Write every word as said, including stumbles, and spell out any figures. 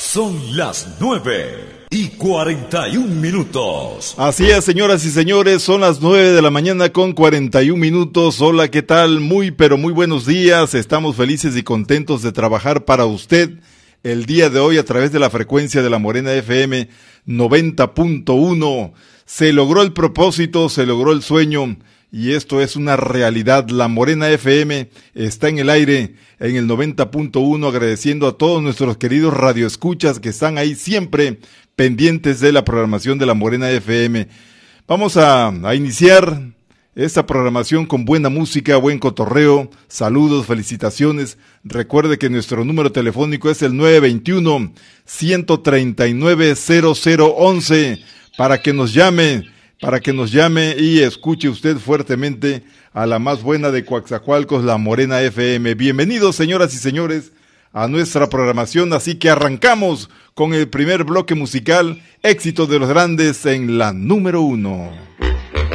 Son las nueve y cuarenta y un minutos. Así es, señoras y señores, son las nueve de la mañana con cuarenta y un minutos. Hola, ¿qué tal? Muy, pero muy buenos días. Estamos felices y contentos de trabajar para usted el día de hoy a través de la frecuencia de la Morena F M noventa punto uno. Se logró el propósito, se logró el sueño. Y esto es una realidad. La Morena F M está en el aire en el noventa punto uno, agradeciendo a todos nuestros queridos radioescuchas que están ahí siempre pendientes de la programación de la Morena F M. Vamos a, a iniciar esta programación con buena música, buen cotorreo, saludos, felicitaciones. Recuerde que nuestro número telefónico es el nueve dos uno, uno tres nueve, cero cero once para que nos llame. Para que nos llame y escuche usted fuertemente a la más buena de Coaxacualcos, la Morena F M. Bienvenidos, señoras y señores, a nuestra programación, así que arrancamos con el primer bloque musical, éxito de los grandes en la número uno.